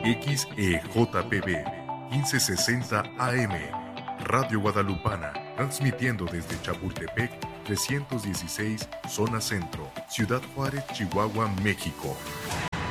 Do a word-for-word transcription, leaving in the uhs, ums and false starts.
X E J P B quince sesenta A M, Radio Guadalupana, transmitiendo desde Chapultepec trescientos dieciséis, zona centro, Ciudad Juárez, Chihuahua, México.